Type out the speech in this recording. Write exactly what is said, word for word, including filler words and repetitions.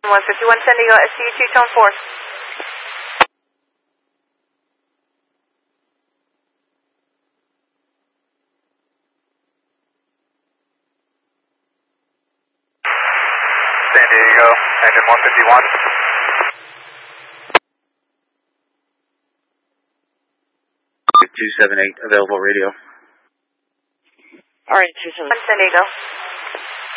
one fifty-one San Diego, S C U two, tone four. San Diego, engine one fifty-one. two seven eight, available radio. All right, two seven eight. San Diego.